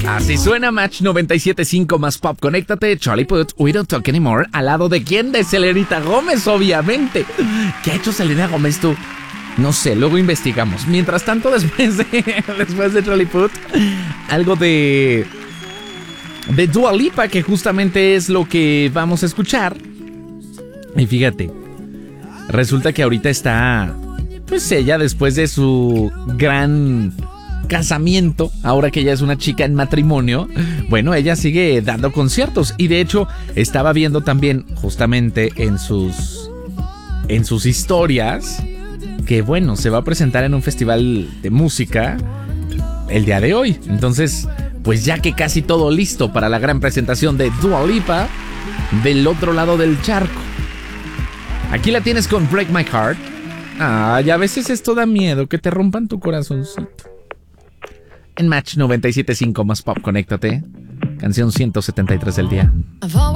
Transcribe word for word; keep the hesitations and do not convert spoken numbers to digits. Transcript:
Así suena Match noventa y siete punto cinco más Pop. Conéctate, Charlie Puth, We Don't Talk Anymore. ¿Al lado de quién? De Selenita Gómez, obviamente. ¿Qué ha hecho Selena Gómez tú? No sé, luego investigamos. Mientras tanto, después de, después de Charlie Puth, algo de... de Dua Lipa, que justamente es lo que vamos a escuchar. Y fíjate, resulta que ahorita está... pues ella, después de su gran casamiento, ahora que ella es una chica en matrimonio, bueno, ella sigue dando conciertos. Y de hecho, estaba viendo también justamente en sus... en sus historias... que bueno, se va a presentar en un festival de música el día de hoy. Entonces, pues ya que casi todo listo para la gran presentación de Dua Lipa del otro lado del charco. Aquí la tienes con Break My Heart. Ay, a veces esto da miedo, que te rompan tu corazoncito. En Match noventa y siete punto cinco más Pop, conéctate. Canción ciento setenta y tres del día.